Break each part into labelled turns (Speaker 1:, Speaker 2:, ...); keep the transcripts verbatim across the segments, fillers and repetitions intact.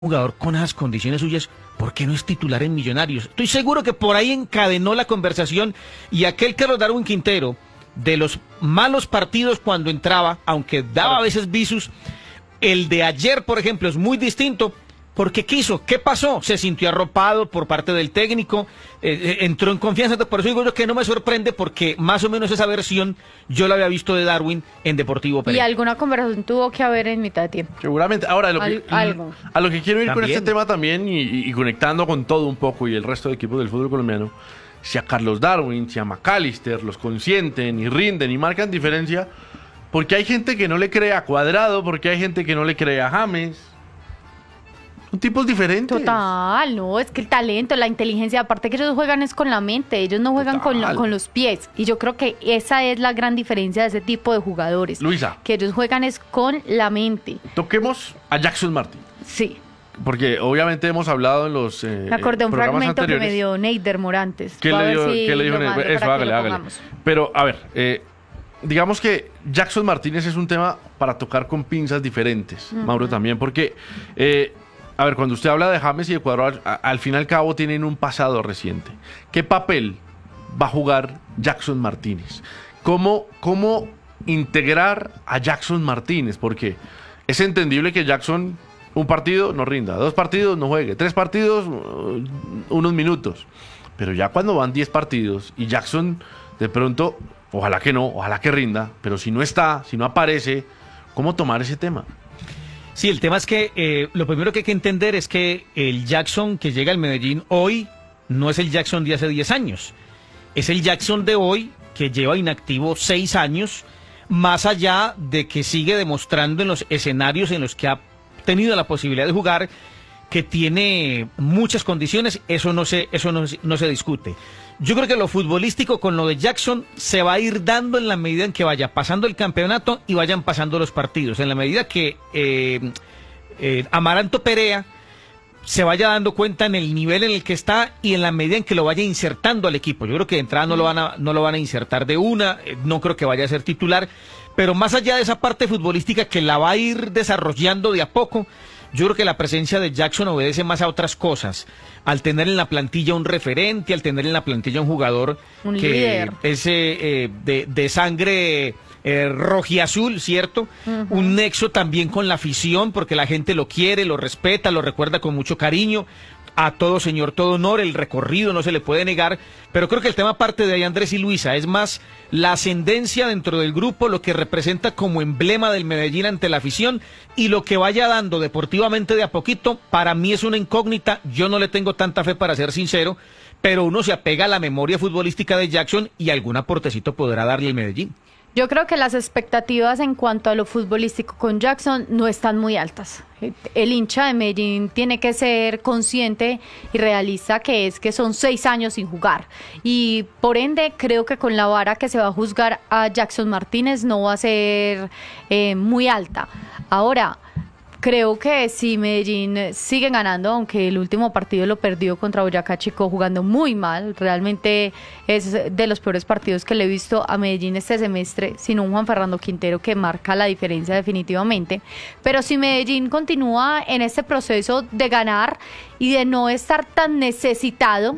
Speaker 1: jugador con esas condiciones suyas, ¿por qué no es titular en Millonarios? Estoy seguro que por ahí encadenó la conversación y aquel Carlos Darwin Quintero, de los malos partidos cuando entraba, aunque daba a veces visus, el de ayer, por ejemplo, es muy distinto. Porque quiso, ¿qué pasó? Se sintió arropado por parte del técnico, eh, entró en confianza, por eso digo yo que no me sorprende porque más o menos esa versión yo la había visto de Darwin en Deportivo Pereira.
Speaker 2: Y alguna conversación tuvo que haber en mitad de tiempo.
Speaker 3: Seguramente. Ahora, lo que,
Speaker 2: Al, algo.
Speaker 3: a lo que quiero ir
Speaker 1: ¿También?
Speaker 3: con este tema también y, y, y conectando con todo un poco y el resto de equipos del fútbol colombiano, si a Carlos Darwin, si a McAllister los consienten y rinden y marcan diferencia, porque hay gente que no le cree a Cuadrado, porque hay gente que no le cree a James. Son tipos diferentes.
Speaker 2: Total, no, es que el talento, la inteligencia, aparte que ellos juegan es con la mente, ellos no juegan con, lo, con los pies. Y yo creo que esa es la gran diferencia de ese tipo de jugadores.
Speaker 3: Luisa.
Speaker 2: Que ellos juegan es con la mente.
Speaker 3: Toquemos a Jackson Martín.
Speaker 2: Sí.
Speaker 3: Porque obviamente hemos hablado en los eh,
Speaker 2: Me acordé de un
Speaker 3: programas
Speaker 2: fragmento
Speaker 3: anteriores.
Speaker 2: que me dio Neider Morantes.
Speaker 3: ¿Qué
Speaker 2: Voy a
Speaker 3: le
Speaker 2: ver
Speaker 3: dio?
Speaker 2: si
Speaker 3: ¿Qué le dijo
Speaker 2: lo
Speaker 3: Neider?
Speaker 2: mando
Speaker 3: Eso,
Speaker 2: para que
Speaker 3: hágale,
Speaker 2: lo
Speaker 3: hágale.
Speaker 2: pongamos.
Speaker 3: Pero, a ver, eh, digamos que Jackson Martínez es un tema para tocar con pinzas diferentes, uh-huh. Mauro también, porque... Eh, A ver, cuando usted habla de James y de Cuadrado, a, al fin y al cabo tienen un pasado reciente. ¿Qué papel va a jugar Jackson Martínez? ¿Cómo, cómo integrar a Jackson Martínez? Porque es entendible que Jackson un partido no rinda, dos partidos no juegue, tres partidos uh, unos minutos. Pero ya cuando van diez partidos y Jackson de pronto, ojalá que no, ojalá que rinda, pero si no está, si no aparece, ¿cómo tomar ese tema?
Speaker 1: Sí, el tema es que eh, lo primero que hay que entender es que el Jackson que llega al Medellín hoy no es el Jackson de hace diez años. Es el Jackson de hoy que lleva inactivo seis años, más allá de que sigue demostrando en los escenarios en los que ha tenido la posibilidad de jugar que tiene muchas condiciones, eso no se, eso no, no se discute. Yo creo que lo futbolístico con lo de Jackson se va a ir dando en la medida en que vaya pasando el campeonato y vayan pasando los partidos, en la medida que eh, eh, Amaranto Perea se vaya dando cuenta en el nivel en el que está y en la medida en que lo vaya insertando al equipo. Yo creo que de entrada no lo van a, no lo van a insertar de una, no creo que vaya a ser titular, pero más allá de esa parte futbolística que la va a ir desarrollando de a poco, yo creo que la presencia de Jackson obedece más a otras cosas, al tener en la plantilla un referente, al tener en la plantilla un jugador
Speaker 2: un
Speaker 1: que
Speaker 2: líder.
Speaker 1: es eh, de, de sangre eh, rojiazul, ¿cierto? Uh-huh. Un nexo también con la afición, porque la gente lo quiere, lo respeta, lo recuerda con mucho cariño. A todo señor, todo honor, el recorrido no se le puede negar, pero creo que el tema parte de ahí, Andrés y Luisa, es más la ascendencia dentro del grupo, lo que representa como emblema del Medellín ante la afición y lo que vaya dando deportivamente de a poquito, para mí es una incógnita, yo no le tengo tanta fe para ser sincero, pero uno se apega a la memoria futbolística de Jackson y algún aportecito podrá darle el Medellín.
Speaker 2: Yo creo que las expectativas en cuanto a lo futbolístico con Jackson no están muy altas. El hincha de Medellín tiene que ser consciente y realista que es que son seis años sin jugar. Y por ende creo que con la vara que se va a juzgar a Jackson Martínez no va a ser eh, muy alta. Ahora, creo que si Medellín sigue ganando, aunque el último partido lo perdió contra Boyacá Chico jugando muy mal, realmente es de los peores partidos que le he visto a Medellín este semestre, sin un Juan Fernando Quintero que marca la diferencia definitivamente. Pero si Medellín continúa en este proceso de ganar y de no estar tan necesitado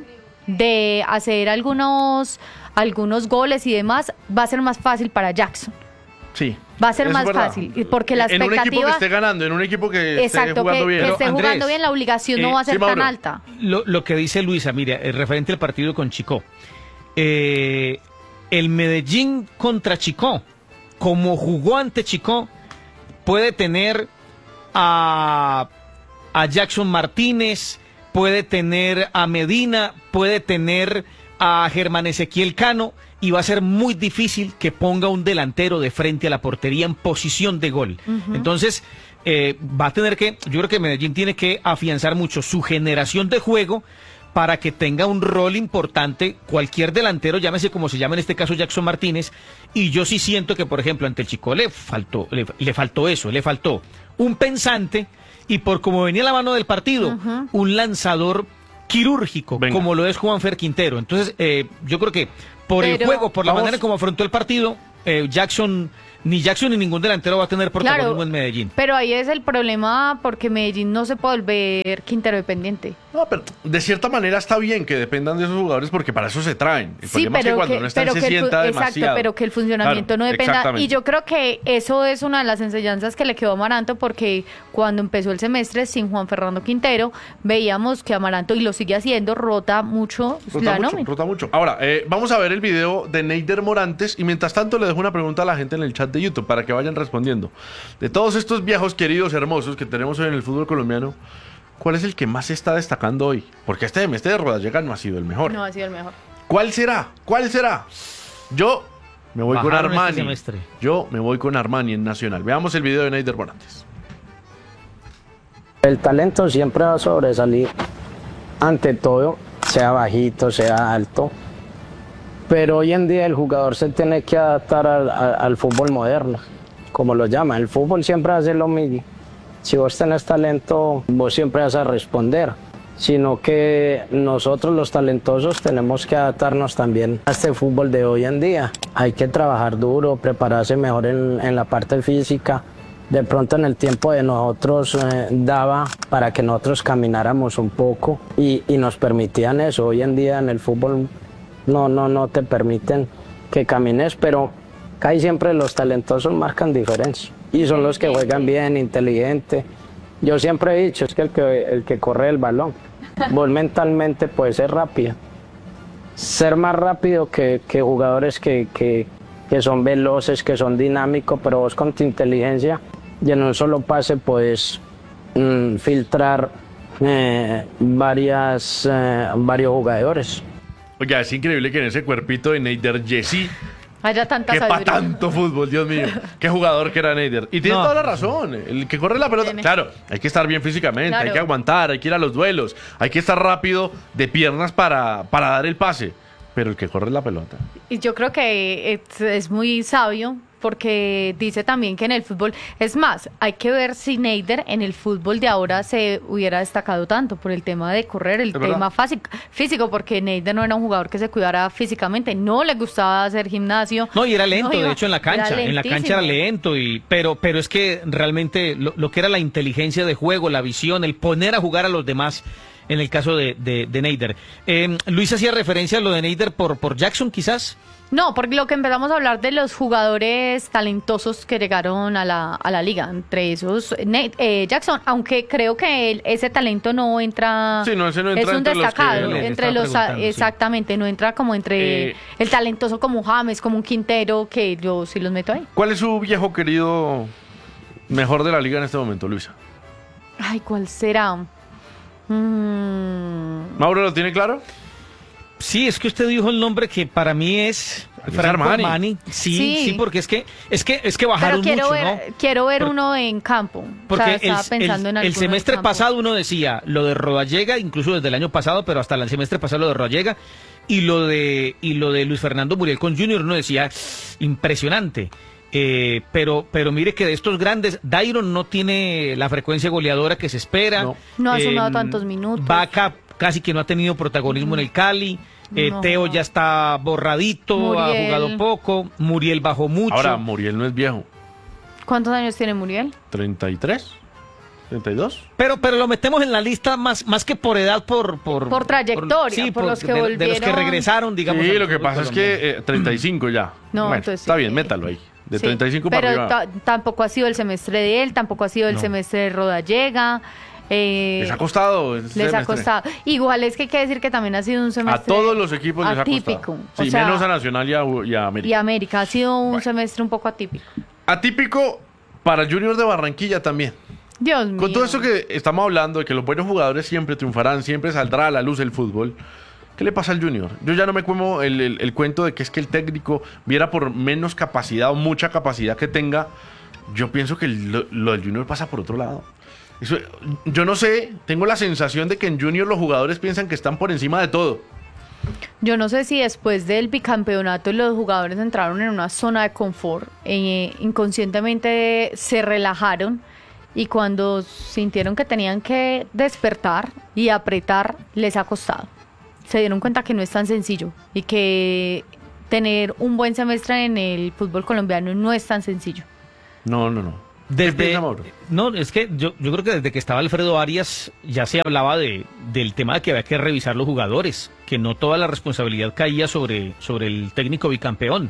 Speaker 2: de hacer algunos, algunos goles y demás, va a ser más fácil para Jackson.
Speaker 3: Sí.
Speaker 2: Va a ser más fácil, porque la expectativa...
Speaker 3: En un equipo que esté ganando, en un equipo que
Speaker 2: exacto,
Speaker 3: esté jugando
Speaker 2: que,
Speaker 3: bien.
Speaker 2: que esté
Speaker 1: Andrés,
Speaker 2: jugando bien, la obligación no
Speaker 1: eh,
Speaker 2: va a ser
Speaker 3: sí,
Speaker 2: tan
Speaker 3: Mauro.
Speaker 2: alta.
Speaker 1: Lo, lo que dice Luisa, mire, el referente al partido con Chico. Eh, el Medellín contra Chico, como jugó ante Chico, puede tener a, a Jackson Martínez, puede tener a Medina, puede tener a Germán Ezequiel Cano, y va a ser muy difícil que ponga un delantero de frente a la portería en posición de gol. Uh-huh. Entonces, eh, va a tener que, yo creo que Medellín tiene que afianzar mucho su generación de juego para que tenga un rol importante cualquier delantero, llámese como se llama en este caso Jackson Martínez, y yo sí siento que, por ejemplo, ante el Chico le faltó, le, le faltó eso, le faltó un pensante, y por como venía la mano del partido, uh-huh. un lanzador quirúrgico, Venga. como lo es Juanfer Quintero. Entonces, eh, yo creo que por Pero, el juego, por la vamos. manera como afrontó el partido, eh, Jackson ni Jackson ni ningún delantero va a tener protagonismo
Speaker 2: Claro,
Speaker 1: en Medellín.
Speaker 2: pero ahí es el problema porque Medellín no se puede volver Quintero dependiente.
Speaker 3: No, pero de cierta manera está bien que dependan de esos jugadores porque para eso se traen. El
Speaker 2: Sí,
Speaker 3: problema es que
Speaker 2: pero
Speaker 3: cuando
Speaker 2: que,
Speaker 3: no están
Speaker 2: pero
Speaker 3: se
Speaker 2: que el fu-
Speaker 3: sienta
Speaker 2: exacto,
Speaker 3: demasiado.
Speaker 2: pero que el funcionamiento
Speaker 3: Claro,
Speaker 2: no dependa.
Speaker 3: exactamente.
Speaker 2: Y yo creo que eso es una de las enseñanzas que le quedó a Amaranto porque cuando empezó el semestre sin Juan Fernando Quintero, veíamos que Amaranto, y lo sigue haciendo, rota mucho
Speaker 3: Rota
Speaker 2: la
Speaker 3: mucho,
Speaker 2: nómina.
Speaker 3: rota mucho. Ahora, eh, vamos a ver el video de Neider Morantes y mientras tanto le dejo una pregunta a la gente en el chat de YouTube para que vayan respondiendo. De todos estos viejos queridos, hermosos que tenemos hoy en el fútbol colombiano, ¿cuál es el que más se está destacando hoy? Porque este semestre de Rodallega no ha sido el mejor.
Speaker 2: No ha sido el mejor.
Speaker 3: ¿Cuál será? ¿Cuál será? Yo me voy con
Speaker 1: Bajaron este
Speaker 3: Armani.
Speaker 1: semestre.
Speaker 3: Yo me voy con Armani en Nacional. Veamos el video de Neider Morantes.
Speaker 4: El talento siempre va a sobresalir ante todo, sea bajito, sea alto. Pero hoy en día el jugador se tiene que adaptar al, al- al fútbol moderno, como lo llaman. El fútbol siempre hace lo mismo. Si vos tenés talento, vos siempre vas a responder. Sino que nosotros los talentosos tenemos que adaptarnos también a este fútbol de hoy en día. Hay que trabajar duro, prepararse mejor en, en la parte física. De pronto en el tiempo de nosotros eh, daba para que nosotros camináramos un poco y, y nos permitían eso. Hoy en día en el fútbol no, no, no te permiten que camines, pero casi siempre los talentosos marcan diferencia y son los que juegan bien, inteligente. Yo siempre he dicho, es que el que, el que corre el balón, vos mentalmente puedes ser rápido, ser más rápido que, que jugadores que, que, que son veloces, que son dinámicos, pero vos con tu inteligencia y en un solo pase puedes mm, filtrar eh, varias, eh, varios jugadores.
Speaker 3: Oiga, es increíble que en ese cuerpito de Neider Jesse
Speaker 2: Haya tanta
Speaker 3: qué pa'
Speaker 2: sabiduría.
Speaker 3: tanto fútbol, Dios mío. Qué jugador que era Neider. Y tiene
Speaker 1: No.
Speaker 3: toda la razón. El que corre la pelota,
Speaker 2: Tiene.
Speaker 3: claro, hay que estar bien físicamente,
Speaker 2: Claro.
Speaker 3: hay que aguantar, hay que ir a los duelos, hay que estar rápido de piernas para, para dar el pase. Pero el que corre la pelota.
Speaker 2: Y yo creo que es, es muy sabio porque dice también que en el fútbol, es más, hay que ver si Neider en el fútbol de ahora se hubiera destacado tanto por el tema de correr, el
Speaker 3: Es verdad.
Speaker 2: tema fásico, físico, porque Neider no era un jugador que se cuidara físicamente, no le gustaba hacer gimnasio.
Speaker 1: No, y era lento,
Speaker 2: No iba-
Speaker 1: de hecho, en la cancha.
Speaker 2: era
Speaker 1: En la cancha era
Speaker 2: lentísimo.
Speaker 1: lento, y, pero, pero es que realmente lo, lo que era la inteligencia de juego, la visión, el poner a jugar a los demás, en el caso de, de, de Neider. Eh, Luis hacía referencia a lo de Neider por, por Jackson, quizás.
Speaker 2: No, porque lo que empezamos a hablar de los jugadores talentosos que llegaron a la, a la liga, entre esos Nate, eh, Jackson, aunque creo que él- ese talento no entra,
Speaker 3: Sí, no, ese no entra
Speaker 2: es un
Speaker 3: entre los que
Speaker 2: destacado,
Speaker 3: le- le
Speaker 2: entre
Speaker 1: estaba
Speaker 2: los,
Speaker 1: preguntando, sí.
Speaker 2: exactamente, no entra como entre
Speaker 3: Eh,
Speaker 2: el talentoso como James, como un Quintero, que yo sí los meto ahí.
Speaker 3: ¿Cuál es su viejo querido mejor de la liga en este momento, Luisa?
Speaker 2: Ay, ¿cuál será? Mm,
Speaker 3: ¿Mauro lo tiene claro?
Speaker 1: Sí, es que usted dijo el nombre que para mí es
Speaker 3: Es
Speaker 1: Franco
Speaker 3: Armani.
Speaker 1: Armani. Sí,
Speaker 2: Sí.
Speaker 1: sí, porque es que es que es que
Speaker 2: pero
Speaker 1: bajaron
Speaker 2: quiero
Speaker 1: mucho,
Speaker 2: ver,
Speaker 1: ¿no?
Speaker 2: quiero ver
Speaker 1: Por-
Speaker 2: uno en campo.
Speaker 1: Porque
Speaker 2: o sea,
Speaker 1: el,
Speaker 2: estaba pensando
Speaker 1: el-
Speaker 2: en
Speaker 1: el
Speaker 2: alguno
Speaker 1: semestre
Speaker 2: en campo.
Speaker 1: pasado uno decía lo de Rodallega, incluso desde el año pasado, pero hasta el semestre pasado lo de Rodallega, y lo de y lo de Luis Fernando Muriel con Junior, uno decía impresionante. Eh, pero pero mire que de estos grandes, Dairon no tiene la frecuencia goleadora que se espera.
Speaker 3: No.
Speaker 2: No ha sumado
Speaker 1: Em,
Speaker 2: tantos minutos.
Speaker 1: Vaca casi que no ha tenido protagonismo en el Cali. Eh,
Speaker 2: No.
Speaker 1: Teo ya está borradito, ha
Speaker 2: Muriel.
Speaker 1: jugado poco. Muriel bajó mucho.
Speaker 3: Ahora, Muriel no es viejo.
Speaker 2: ¿Cuántos años tiene Muriel?
Speaker 3: ¿treinta y tres? ¿treinta y dos?
Speaker 1: Pero, pero lo metemos en la lista más, más que por edad, por... Por,
Speaker 2: Por trayectoria, por los que
Speaker 1: de, de los que
Speaker 2: volvieron.
Speaker 1: regresaron, digamos.
Speaker 3: Sí,
Speaker 1: al
Speaker 3: lo que
Speaker 1: fútbol
Speaker 3: pasa es
Speaker 1: colombiano.
Speaker 3: que eh, treinta y cinco ya.
Speaker 2: No,
Speaker 3: Bueno,
Speaker 2: entonces
Speaker 3: está
Speaker 2: sí.
Speaker 3: bien, métalo ahí. De
Speaker 2: Sí,
Speaker 3: treinta y cinco para
Speaker 2: pero
Speaker 3: arriba.
Speaker 2: ta- tampoco ha sido el semestre de él, tampoco ha sido el
Speaker 1: No.
Speaker 2: semestre de Rodallega. Eh,
Speaker 3: Les ha costado. este
Speaker 2: les ha
Speaker 3: semestre.
Speaker 2: costado. Igual es que hay que decir que también ha sido un
Speaker 3: A
Speaker 2: semestre
Speaker 3: todos los equipos les ha
Speaker 2: atípico.
Speaker 3: costado.
Speaker 2: O
Speaker 3: Sí,
Speaker 2: sea,
Speaker 3: menos a Nacional y a, y a América.
Speaker 2: y América ha sido un
Speaker 3: Bueno.
Speaker 2: semestre un poco atípico.
Speaker 3: Atípico para el Junior de Barranquilla también.
Speaker 2: Dios mío.
Speaker 3: Con todo esto que estamos hablando de que los buenos jugadores siempre triunfarán, siempre saldrá a la luz el fútbol. ¿Qué le pasa al Junior? Yo ya no me como el, el- el cuento de que es que el técnico viera por menos capacidad o mucha capacidad que tenga. Yo pienso que lo, lo del Junior pasa por otro lado. Eso- yo no sé, tengo la sensación de que en Junior los jugadores piensan que están por encima de todo.
Speaker 2: Yo no sé si después del bicampeonato los jugadores entraron en una zona de confort, eh, inconscientemente se relajaron y cuando sintieron que tenían que despertar y apretar, les ha costado. Se dieron cuenta que no es tan sencillo y que tener un buen semestre en el fútbol colombiano no es tan sencillo.
Speaker 3: No, no, no. ¿Qué
Speaker 1: Desde,
Speaker 3: piensa, Mauro?
Speaker 1: no, es que yo, yo creo que desde que estaba Alfredo Arias ya se hablaba de, del tema de que había que revisar los jugadores, que no toda la responsabilidad caía sobre, sobre el técnico bicampeón.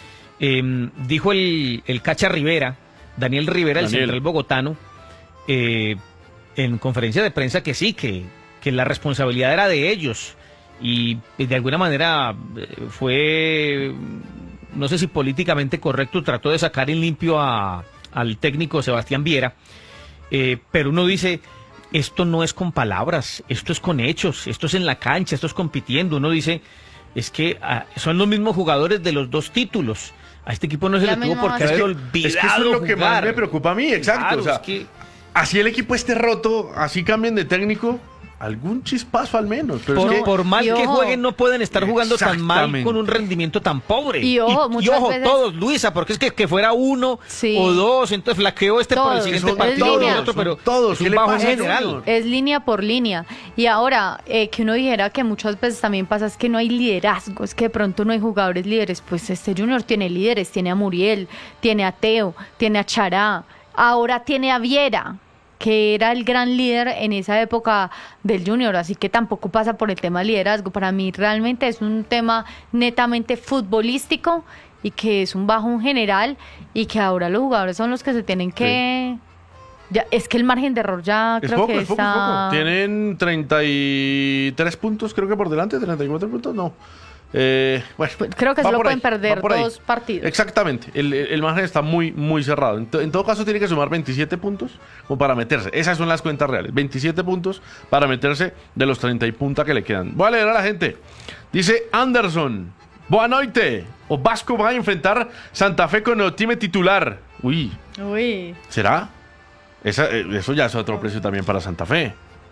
Speaker 1: Eh, dijo el, el Cacha Rivera, Daniel Rivera,
Speaker 3: Daniel.
Speaker 1: el central bogotano, eh, en conferencia de prensa que sí, que, que la responsabilidad era de ellos y de alguna manera eh, fue, no sé si políticamente correcto, trató de sacar en limpio a, al técnico Sebastián Viera, eh, pero uno dice, esto no es con palabras, esto es con hechos, esto es en la cancha, esto es compitiendo. Uno dice, es que ah, son los mismos jugadores de los dos títulos. A este equipo no se
Speaker 2: La
Speaker 1: le tuvo
Speaker 2: misma
Speaker 1: por qué haber
Speaker 2: base.
Speaker 1: olvidado
Speaker 3: Es que eso es lo que más
Speaker 1: jugar.
Speaker 3: me preocupa a mí, exacto.
Speaker 1: Claro,
Speaker 3: o sea,
Speaker 1: es que-
Speaker 3: así el equipo esté roto, así cambien de técnico, algún chispazo al menos. Pero
Speaker 1: Por,
Speaker 3: es que,
Speaker 1: por mal
Speaker 2: y
Speaker 1: que
Speaker 2: ojo.
Speaker 1: jueguen, no pueden estar jugando tan mal
Speaker 3: Exactamente.
Speaker 1: con un rendimiento tan pobre.
Speaker 2: Y ojo, muchas
Speaker 1: ojo,
Speaker 2: veces-
Speaker 1: todos, Luisa, porque es que, que fuera uno
Speaker 2: Sí.
Speaker 1: o dos, entonces flaqueó este por el
Speaker 2: Todos.
Speaker 1: siguiente
Speaker 3: Son
Speaker 1: partido
Speaker 2: todos,
Speaker 1: y el otro,
Speaker 3: son
Speaker 1: pero
Speaker 3: todos.
Speaker 1: es
Speaker 3: ¿Qué
Speaker 1: un
Speaker 3: le
Speaker 1: bajo
Speaker 3: pasa a
Speaker 1: general.
Speaker 3: Junior?
Speaker 2: Es línea por línea. Y ahora, eh, que uno dijera que muchas veces también pasa es que no hay liderazgo, es que de pronto no hay jugadores líderes. Pues este Junior tiene líderes, tiene a Muriel, tiene a Teo, tiene a Chará, ahora tiene a Viera, que era el gran líder en esa época del Junior, así que tampoco pasa por el tema de liderazgo. Para mí realmente es un tema netamente futbolístico y que es un bajón general y que ahora los jugadores son los que se tienen que... Ya, es que el margen de error ya
Speaker 3: Es
Speaker 2: creo
Speaker 3: poco,
Speaker 2: que
Speaker 3: es poco,
Speaker 2: está...
Speaker 3: es poco. Tienen treinta y tres puntos, creo que por delante, treinta y cuatro puntos, no. Eh, bueno,
Speaker 2: Pues creo que
Speaker 3: va
Speaker 2: solo
Speaker 3: por
Speaker 2: pueden
Speaker 3: ahí,
Speaker 2: perder
Speaker 3: va por ahí.
Speaker 2: dos partidos.
Speaker 3: Exactamente, el, el- el margen está muy, muy cerrado. En, to- en todo caso, tiene que sumar veintisiete puntos como para meterse. Esas son las cuentas reales. veintisiete puntos para meterse de los treinta y punta que le quedan. Voy a leer a la gente. Dice Anderson, boa noite. O Vasco va a enfrentar Santa Fe con el time titular. Uy,
Speaker 2: Uy.
Speaker 3: ¿será? Esa, eh, eso ya es otro precio también para Santa Fe.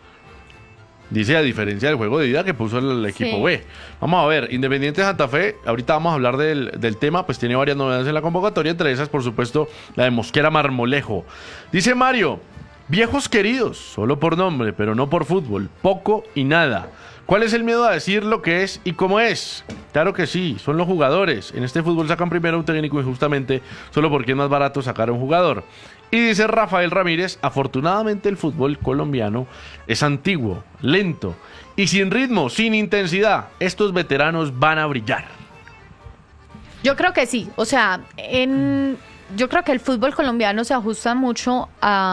Speaker 3: Dice a diferencia del juego de ida que puso el, el equipo
Speaker 2: Sí.
Speaker 3: B. Vamos a ver, Independiente Santa Fe, ahorita vamos a hablar del, del tema, pues tiene varias novedades en la convocatoria, entre esas, por supuesto, la de Mosquera Marmolejo. Dice Mario, viejos queridos, solo por nombre, pero no por fútbol, poco y nada. ¿Cuál es el miedo a decir lo que es y cómo es? Claro que sí, son los jugadores. En este fútbol sacan primero a un técnico injustamente, solo porque es más barato sacar a un jugador. Y dice Rafael Ramírez, afortunadamente el fútbol colombiano es antiguo, lento y sin ritmo, sin intensidad. Estos veteranos van a brillar.
Speaker 2: Yo creo que sí. O sea, en, yo creo que el fútbol colombiano se ajusta mucho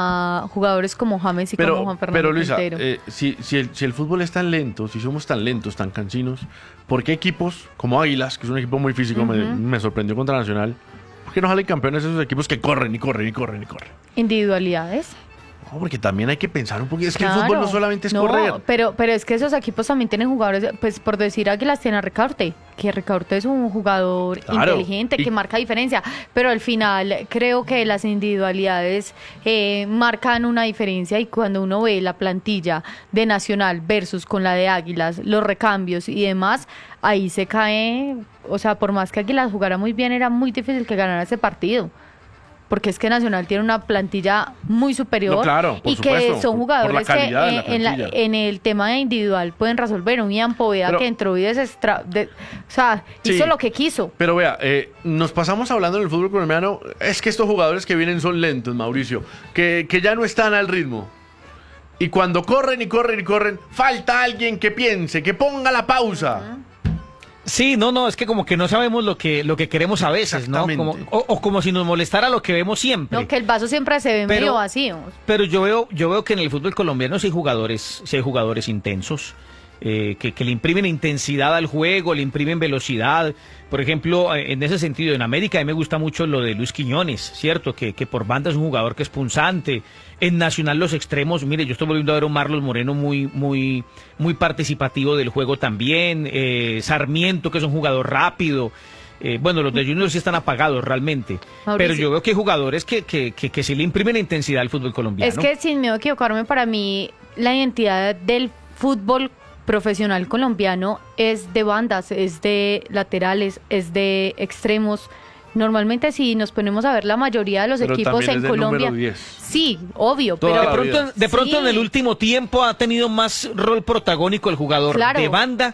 Speaker 2: a jugadores como James y como
Speaker 3: Pero,
Speaker 2: Juan Fernando
Speaker 3: pero Luisa,
Speaker 2: Quintero.
Speaker 3: eh, si, si, el, si el fútbol es tan lento, si somos tan lentos, tan cansinos, ¿por qué equipos como Águilas, que es un equipo muy físico, me, me sorprendió contra Nacional, ¿por qué no salen campeones esos equipos que corren y corren y corren y corren?
Speaker 2: Individualidades.
Speaker 3: No, porque también hay que pensar un poquito. Es que
Speaker 2: Claro.
Speaker 3: el fútbol no solamente es
Speaker 2: No,
Speaker 3: correr.
Speaker 2: Pero, pero es que esos equipos también tienen jugadores, pues por decir Águilas tiene a Ricaurte, que Ricaurte es un jugador
Speaker 3: Claro.
Speaker 2: inteligente,
Speaker 3: Y-
Speaker 2: que marca diferencia, pero al final creo que las individualidades eh, marcan una diferencia y cuando uno ve la plantilla de Nacional versus con la de Águilas, los recambios y demás, ahí se cae, o sea, por más que Águilas jugara muy bien, era muy difícil que ganara ese partido. Porque es que Nacional tiene una plantilla muy superior
Speaker 3: No, claro, por
Speaker 2: y que
Speaker 3: supuesto,
Speaker 2: son
Speaker 3: por- por
Speaker 2: jugadores
Speaker 3: la calidad
Speaker 2: que
Speaker 3: de la
Speaker 2: eh, en, la-
Speaker 3: plantilla.
Speaker 2: en el tema de individual pueden resolver. Un Ian Poveda
Speaker 3: Pero-
Speaker 2: que entró y desestra, de- o sea,
Speaker 3: Sí.
Speaker 2: hizo lo que quiso.
Speaker 3: Pero vea, eh, nos pasamos hablando en el fútbol colombiano, es que estos jugadores que vienen son lentos, Mauricio, que, que ya no están al ritmo. Y cuando corren y corren y corren, falta alguien que piense, que ponga la pausa.
Speaker 1: Sí, no, no, es que como que no sabemos lo que, lo que queremos a veces, ¿no?
Speaker 3: Exactamente.
Speaker 1: Como, o, o como si nos molestara lo que vemos siempre.
Speaker 2: No, que el vaso siempre se ve
Speaker 1: Pero-
Speaker 2: medio vacío.
Speaker 1: Pero yo veo, yo veo que en el fútbol colombiano sí hay jugadores, sí hay jugadores intensos, eh, que, que le imprimen intensidad al juego, le imprimen velocidad. Por ejemplo, eh, en ese sentido, en América a mí me gusta mucho lo de Luis Quiñones, ¿cierto? Que, que por banda es un jugador que es punzante. En Nacional los extremos, mire, yo estoy volviendo a ver a un Marlos Moreno muy, muy, muy participativo del juego también. Eh, Sarmiento, que es un jugador rápido. Eh, bueno, los de Junior sí están apagados realmente.
Speaker 2: Mauricio.
Speaker 1: Pero yo veo que hay jugadores que, que, que, que sí le imprimen intensidad al fútbol colombiano.
Speaker 2: Es que sin miedo a equivocarme, para mí la identidad del fútbol profesional colombiano es de bandas, es de laterales, es de extremos. Normalmente si nos ponemos a ver la mayoría de los
Speaker 3: Pero
Speaker 2: equipos
Speaker 3: también
Speaker 2: en
Speaker 3: es del
Speaker 2: Colombia,
Speaker 3: número diez.
Speaker 2: sí, obvio,
Speaker 3: Toda
Speaker 1: de
Speaker 3: la
Speaker 2: pero
Speaker 3: vida.
Speaker 1: pronto, de pronto
Speaker 2: Sí.
Speaker 1: en el último tiempo ha tenido más rol protagónico el jugador
Speaker 2: Claro.
Speaker 1: de banda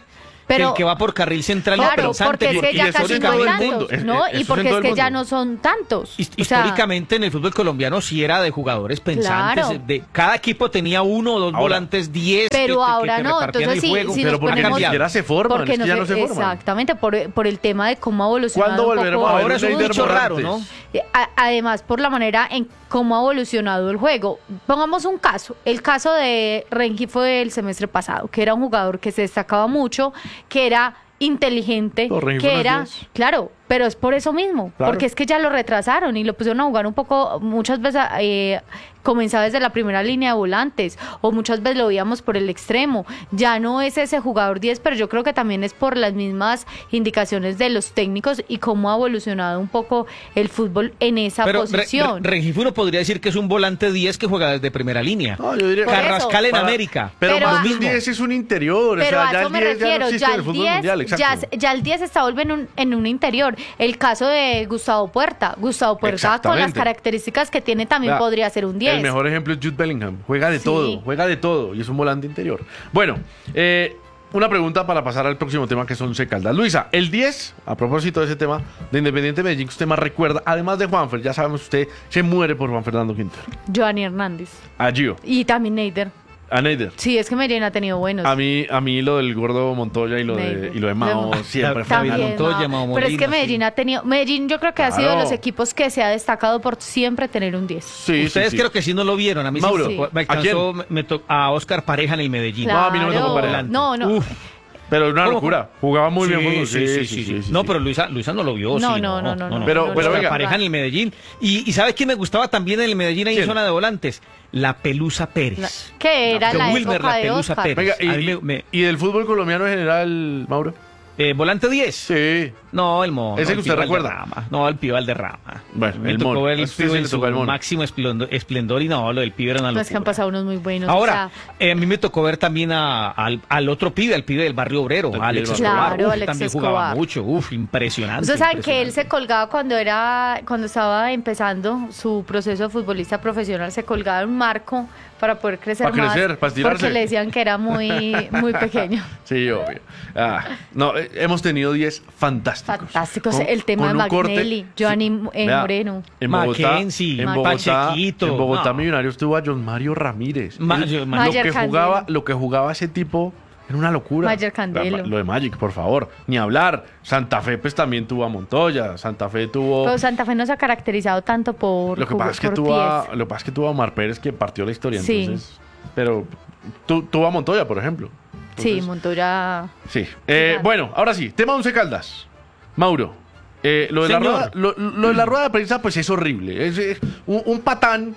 Speaker 2: Pero,
Speaker 1: que el que va por carril central
Speaker 2: claro,
Speaker 1: es pensante.
Speaker 2: porque es que
Speaker 3: y
Speaker 2: ya
Speaker 3: eso
Speaker 2: casi
Speaker 3: en
Speaker 2: no
Speaker 3: todo
Speaker 2: hay
Speaker 3: el mundo.
Speaker 2: tantos,
Speaker 3: Es-
Speaker 2: ¿no?
Speaker 3: eso
Speaker 2: Y
Speaker 3: es
Speaker 2: porque
Speaker 3: en todo
Speaker 2: es
Speaker 3: el
Speaker 2: que ya
Speaker 3: mundo.
Speaker 2: no son tantos.
Speaker 1: Hist-
Speaker 2: O sea,
Speaker 1: Históricamente en el fútbol colombiano sí era de jugadores pensantes.
Speaker 2: Claro.
Speaker 1: De, cada equipo tenía uno o dos
Speaker 3: Ahora,
Speaker 1: volantes, diez. que-
Speaker 2: pero
Speaker 1: que-
Speaker 2: ahora
Speaker 1: que
Speaker 2: no,
Speaker 1: repartían
Speaker 2: entonces
Speaker 1: el
Speaker 2: sí,
Speaker 1: juego.
Speaker 2: si
Speaker 3: Pero
Speaker 2: nos
Speaker 3: porque ni
Speaker 2: ponemos,
Speaker 3: siquiera se forman,
Speaker 2: porque
Speaker 3: es que ya no se forman.
Speaker 2: Exactamente, por, por el tema de cómo ha evolucionado
Speaker 3: ¿Cuándo
Speaker 2: un
Speaker 3: volveremos
Speaker 2: poco.
Speaker 3: a ver
Speaker 1: Ahora
Speaker 3: un
Speaker 1: es un
Speaker 3: Neider
Speaker 1: bicho raro,
Speaker 3: Morantes?
Speaker 1: ¿no?
Speaker 2: Eh, a- Además, por la manera en cómo ha evolucionado el juego. Pongamos un caso. El caso de Rengi fue el semestre pasado, que era un jugador que se destacaba mucho, que era inteligente,
Speaker 3: No, Rengi fue
Speaker 2: que
Speaker 3: unos
Speaker 2: era,
Speaker 3: diez.
Speaker 2: claro, pero es por eso mismo,
Speaker 3: Claro.
Speaker 2: porque es que ya lo retrasaron y lo pusieron a jugar un poco, muchas veces eh, comenzaba desde la primera línea de volantes, o muchas veces lo veíamos por el extremo. Ya no es ese jugador diez, pero yo creo que también es por las mismas indicaciones de los técnicos y cómo ha evolucionado un poco el fútbol en esa
Speaker 1: Pero Re-
Speaker 2: posición.
Speaker 1: Re- Rengifo uno podría decir que es un volante diez que juega desde primera línea.
Speaker 3: No, yo diría
Speaker 2: Por eso.
Speaker 1: Carrascal en
Speaker 3: Para-
Speaker 1: América.
Speaker 3: Pero,
Speaker 2: Pero
Speaker 3: más
Speaker 2: a-
Speaker 3: que un diez es un interior.
Speaker 2: Pero
Speaker 3: o sea,
Speaker 2: a
Speaker 3: ya
Speaker 2: eso
Speaker 3: el
Speaker 2: me
Speaker 3: diez ya no
Speaker 2: refiero,
Speaker 3: existe
Speaker 2: ya
Speaker 3: en el
Speaker 2: el
Speaker 3: fútbol
Speaker 2: diez,
Speaker 3: mundial,
Speaker 2: ya,
Speaker 3: exacto.
Speaker 2: ya el diez está volviendo en un, en un interior. El caso de Gustavo Puerta. Gustavo Puerta con las
Speaker 3: Exactamente.
Speaker 2: características que tiene también
Speaker 3: Vea,
Speaker 2: podría ser un diez.
Speaker 3: El mejor ejemplo es Jude Bellingham. Juega de
Speaker 2: Sí.
Speaker 3: todo, juega de todo y es un volante interior. Bueno, eh, una pregunta para pasar al próximo tema que son Once Caldas. Luisa, el diez, a propósito de ese tema de Independiente Medellín que usted más recuerda, además de Juanfer, ya sabemos usted se muere por Juan Fernando Quintero.
Speaker 2: Giovanni Hernández.
Speaker 3: A Gio,
Speaker 2: Y también Neider.
Speaker 3: a Neider.
Speaker 2: Sí, es que Medellín ha tenido buenos.
Speaker 3: A mí, a mí lo del gordo Montoya y lo de,
Speaker 2: Neider.
Speaker 3: y lo de Mao
Speaker 2: Lo-
Speaker 3: siempre fue
Speaker 1: También.
Speaker 3: una
Speaker 2: También,
Speaker 1: Montoya,
Speaker 2: Mao.
Speaker 1: Mao
Speaker 2: pero es que
Speaker 1: Molina,
Speaker 2: Medellín
Speaker 1: sí.
Speaker 2: ha tenido, Medellín yo creo que ha sido de
Speaker 3: Claro.
Speaker 2: los equipos que se ha destacado por siempre tener un diez.
Speaker 3: Sí,
Speaker 1: Ustedes
Speaker 3: sí, sí.
Speaker 1: creo que sí no lo vieron. A mí
Speaker 3: Mauro,
Speaker 1: sí me, me
Speaker 3: ¿a
Speaker 1: alcanzó
Speaker 3: quién?
Speaker 1: me to- a Oscar Pareja en el Medellín.
Speaker 3: No, a mí no me tocó Pareja.
Speaker 2: No, no.
Speaker 1: Uf.
Speaker 3: Pero es una
Speaker 1: ¿Cómo?
Speaker 3: locura. Jugaba muy
Speaker 1: Sí,
Speaker 3: bien fútbol.
Speaker 1: sí, sí, sí, sí. No, pero Luisa, Luisa no lo vio.
Speaker 2: No,
Speaker 1: sí,
Speaker 2: no, no, no, no,
Speaker 3: Pero-
Speaker 2: no,
Speaker 3: pero
Speaker 2: no,
Speaker 3: venga.
Speaker 2: no,
Speaker 1: Pareja en el Medellín. Y, y ¿sabes quién me gustaba también en el Medellín ahí en
Speaker 3: ¿Quién?
Speaker 1: zona de volantes? La Pelusa Pérez.
Speaker 2: La- que era
Speaker 1: Que
Speaker 2: la
Speaker 1: Wilmer,
Speaker 2: época
Speaker 1: la
Speaker 2: de
Speaker 1: Pelusa
Speaker 2: Oscar.
Speaker 1: Pérez.
Speaker 3: Venga,
Speaker 1: A mí
Speaker 3: y,
Speaker 1: me- me-
Speaker 3: y del fútbol colombiano en general, Mauro.
Speaker 1: Eh, ¿Volante diez?
Speaker 3: Sí.
Speaker 1: No, el mono.
Speaker 3: Ese
Speaker 1: el
Speaker 3: que usted
Speaker 1: Pío
Speaker 3: recuerda.
Speaker 1: Valderrama. No, el Pío Valderrama.
Speaker 3: Bueno,
Speaker 1: me
Speaker 3: el
Speaker 1: tocó
Speaker 3: mono.
Speaker 1: ver
Speaker 3: A
Speaker 1: el
Speaker 3: usted
Speaker 1: Pío
Speaker 3: sí
Speaker 1: en
Speaker 3: le
Speaker 1: su
Speaker 3: tocó el mono.
Speaker 1: máximo esplendor, esplendor y no, lo del Pío era una
Speaker 2: No, es que han
Speaker 1: locura.
Speaker 2: pasado unos muy buenos.
Speaker 1: Ahora,
Speaker 2: o sea,
Speaker 1: eh, a mí me tocó ver también a- al, al otro pibe, al pibe del barrio obrero,
Speaker 3: Del
Speaker 1: Alex
Speaker 3: pibe del
Speaker 1: Escobar.
Speaker 2: barrio. Claro,
Speaker 1: Uf,
Speaker 2: Alex
Speaker 1: también
Speaker 2: Escobar.
Speaker 1: jugaba mucho, uf, impresionante.
Speaker 2: ustedes saben que él se
Speaker 1: impresionante.
Speaker 2: colgaba cuando era, cuando estaba empezando su proceso de futbolista profesional, se colgaba en un marco para poder crecer
Speaker 3: Para
Speaker 2: más.
Speaker 3: crecer, para estirarse.
Speaker 2: Porque le decían que era muy, muy pequeño.
Speaker 3: Sí, obvio. Ah, no, eh, hemos tenido diez fantásticos.
Speaker 2: Fantásticos.
Speaker 3: Con-
Speaker 2: El tema
Speaker 3: con
Speaker 2: de
Speaker 3: un corte-
Speaker 2: Magnelli, Giovanni eh,
Speaker 3: Vea,
Speaker 2: Moreno.
Speaker 3: En Bogotá,
Speaker 1: Mackenzie,
Speaker 3: en Bogotá,
Speaker 1: Pachequito,
Speaker 3: en Bogotá
Speaker 1: no.
Speaker 3: Millonarios tuvo a John Mario Ramírez.
Speaker 1: Ma-
Speaker 3: Él-
Speaker 1: yo-
Speaker 3: lo
Speaker 2: Mayer
Speaker 3: que
Speaker 2: Candelo.
Speaker 3: jugaba, lo que jugaba ese tipo era una locura.
Speaker 2: Mayer Candelo.
Speaker 3: Lo de Magic, por favor, ni hablar. Santa Fe pues también tuvo a Montoya, Santa Fe tuvo.
Speaker 2: Pero Santa Fe no se ha caracterizado tanto por
Speaker 3: Lo que
Speaker 2: jugo-
Speaker 3: pasa es que
Speaker 2: por
Speaker 3: tuvo a,
Speaker 2: diez.
Speaker 3: lo que pasa es que tuvo a Omar Pérez que partió la historia,
Speaker 2: Sí.
Speaker 3: entonces. Pero tu- tuvo a Montoya, por ejemplo.
Speaker 2: Sí,
Speaker 3: Entonces,
Speaker 2: Montoya.
Speaker 3: Sí. Eh,
Speaker 2: Claro.
Speaker 3: bueno, ahora sí, tema Once Caldas. Mauro, eh, lo, de la
Speaker 1: Señor.
Speaker 3: rueda, lo, lo de la rueda de prensa pues es horrible. Es, eh, un, un patán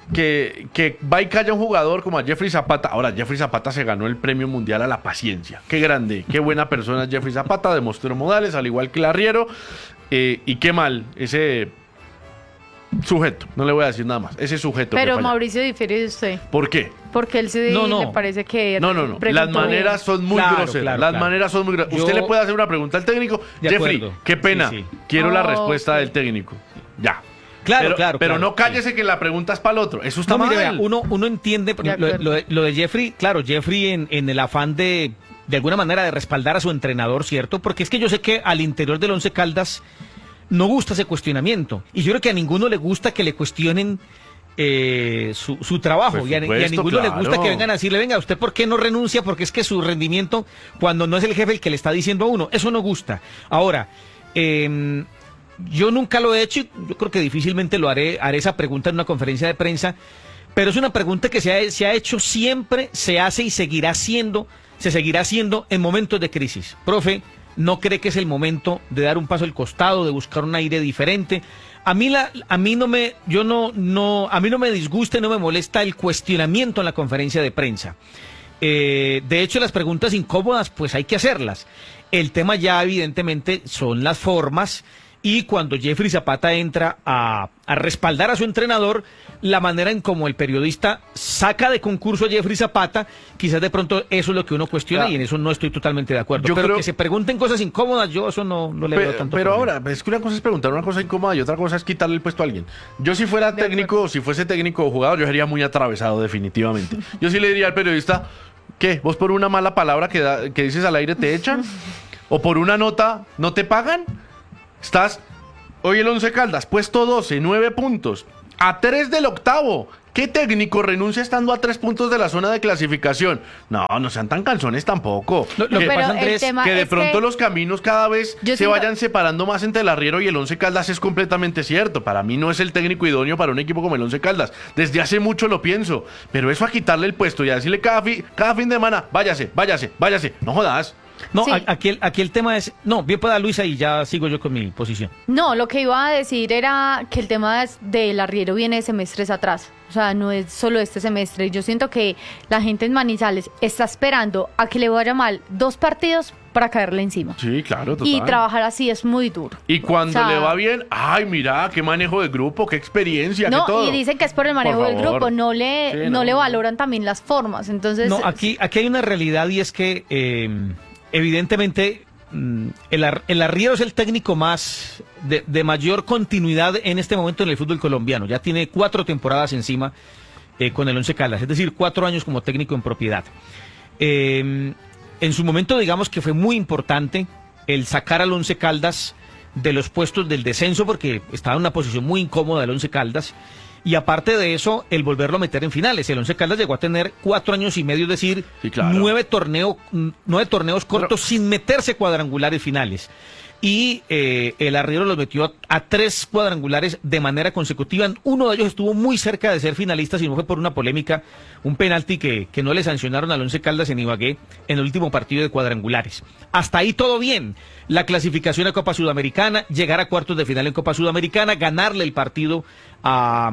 Speaker 3: que, que va y calla a un jugador como a Jeffrey Zapata. Ahora, Jeffrey Zapata se ganó el premio mundial a la paciencia. Qué grande, qué buena persona es Jeffrey Zapata, demostró modales, al igual que Larriero. Eh, y qué mal ese sujeto, no le voy a decir nada más, ese sujeto. que
Speaker 2: Pero
Speaker 3: falla.
Speaker 2: Mauricio difiere de usted.
Speaker 3: ¿Por qué?
Speaker 2: Porque él sí
Speaker 1: No, no.
Speaker 2: le parece que.
Speaker 3: No, no, no.
Speaker 2: preguntó
Speaker 3: Las maneras
Speaker 2: bien.
Speaker 3: son muy
Speaker 1: Claro,
Speaker 3: groseras.
Speaker 1: claro,
Speaker 3: Las
Speaker 1: claro.
Speaker 3: maneras son muy groseras.
Speaker 1: Yo-
Speaker 3: Usted le puede hacer una pregunta al técnico.
Speaker 1: De
Speaker 3: Jeffrey,
Speaker 1: acuerdo.
Speaker 3: qué pena.
Speaker 1: Sí, sí.
Speaker 3: Quiero la
Speaker 2: Oh,
Speaker 3: respuesta
Speaker 2: ok.
Speaker 3: del técnico. Ya.
Speaker 1: Claro,
Speaker 3: pero,
Speaker 1: claro,
Speaker 3: Pero
Speaker 1: claro,
Speaker 3: no cállese que la pregunta es para el otro. Eso está
Speaker 1: No,
Speaker 3: mal.
Speaker 1: mire, vea, uno, uno entiende por
Speaker 2: De
Speaker 1: ejemplo, lo,
Speaker 2: acuerdo.
Speaker 1: lo de, lo de Jeffrey, claro, Jeffrey en, en el afán de, de alguna manera de respaldar a su entrenador, ¿cierto? Porque es que yo sé que al interior del Once Caldas no gusta ese cuestionamiento. Y yo creo que a ninguno le gusta que le cuestionen eh, su, su trabajo.
Speaker 3: Por
Speaker 1: Y a, y a
Speaker 3: supuesto,
Speaker 1: ninguno le gusta
Speaker 3: claro.
Speaker 1: que vengan a decirle, venga, ¿usted por qué no renuncia? Porque es que su rendimiento, cuando no es el jefe el que le está diciendo a uno, eso no gusta. Ahora, eh, yo nunca lo he hecho y yo creo que difícilmente lo haré, haré esa pregunta en una conferencia de prensa, pero es una pregunta que se ha, se ha hecho siempre, se hace y seguirá siendo, se seguirá haciendo en momentos de crisis. Profe, ¿no cree que es el momento de dar un paso al costado, de buscar un aire diferente? A mí la, a mí no me, yo no, no, a mí no me disgusta y no me molesta el cuestionamiento en la conferencia de prensa. Eh, de hecho, las preguntas incómodas, pues hay que hacerlas. El tema ya, evidentemente, son las formas. Y cuando Jeffrey Zapata entra a, a respaldar a su entrenador, la manera en como el periodista saca de concurso a Jeffrey Zapata, quizás de pronto eso es lo que uno cuestiona
Speaker 3: Ya.
Speaker 1: y en eso no estoy totalmente de acuerdo.
Speaker 3: Yo
Speaker 1: Pero
Speaker 3: creo-
Speaker 1: que se pregunten cosas incómodas, yo eso no, no le veo
Speaker 3: Pero,
Speaker 1: tanto
Speaker 3: pero
Speaker 1: problema.
Speaker 3: ahora, es que una cosa es preguntar una cosa incómoda y otra cosa es quitarle el puesto a alguien. Yo si fuera
Speaker 2: De
Speaker 3: técnico, si fuese técnico o jugador, yo sería muy atravesado definitivamente. Yo sí le diría al periodista, ¿qué? ¿Vos por una mala palabra que, da, que dices al aire te echan? ¿O por una nota no te pagan? Estás, hoy el Once Caldas, puesto doce, nueve puntos, a tres del octavo. ¿Qué técnico renuncia estando a tres puntos de la zona de clasificación? No, no sean tan canzones tampoco.
Speaker 1: Lo, lo
Speaker 3: que,
Speaker 1: que pasa, Andrés,
Speaker 3: que de pronto que los caminos cada vez se
Speaker 2: siento...
Speaker 3: vayan separando más entre el Arriero y el Once Caldas es completamente cierto. Para mí no es el técnico idóneo para un equipo como el Once Caldas. Desde hace mucho lo pienso. Pero eso a quitarle el puesto y a decirle cada, fi, cada fin de semana, váyase, váyase, váyase. No jodas.
Speaker 1: No,
Speaker 2: sí.
Speaker 1: aquí, el, aquí el tema es... No, bien pueda Luisa y ya sigo yo con mi posición.
Speaker 2: No, lo que iba a decir era que el tema del arriero viene de semestres atrás. O sea, no es solo este semestre. Yo siento que la gente en Manizales está esperando a que le vaya mal dos partidos para caerle encima.
Speaker 3: Sí, claro, total.
Speaker 2: Y trabajar así es muy duro.
Speaker 3: Y cuando
Speaker 2: o sea,
Speaker 3: le va bien, ay, mira, qué manejo de grupo, qué experiencia,
Speaker 2: no,
Speaker 3: qué todo.
Speaker 2: Y dicen que es por el manejo
Speaker 3: por
Speaker 2: del grupo, no le,
Speaker 3: sí,
Speaker 2: no.
Speaker 3: no
Speaker 2: le valoran también las formas. Entonces,
Speaker 1: no, aquí, aquí hay una realidad y es que eh, evidentemente el, ar, el Arriero es el técnico más de, de mayor continuidad en este momento en el fútbol colombiano. Ya tiene cuatro temporadas encima eh, con el Once Caldas, es decir, cuatro años como técnico en propiedad. Eh, en su momento, digamos que fue muy importante el sacar al Once Caldas de los puestos del descenso porque estaba en una posición muy incómoda el Once Caldas. Y aparte de eso, el volverlo a meter en finales. El Once Caldas llegó a tener cuatro años y medio, es decir, sí, claro. nueve, torneo, nueve torneos cortos Pero... sin meterse cuadrangulares finales. Y eh, el Arriero los metió a, a tres cuadrangulares de manera consecutiva. Uno de ellos estuvo muy cerca de ser finalista, si no fue por una polémica, un penalti que, que no le sancionaron al Once Caldas en Ibagué en el último partido de cuadrangulares. Hasta ahí todo bien. La clasificación a Copa Sudamericana, llegar a cuartos de final en Copa Sudamericana, ganarle el partido a,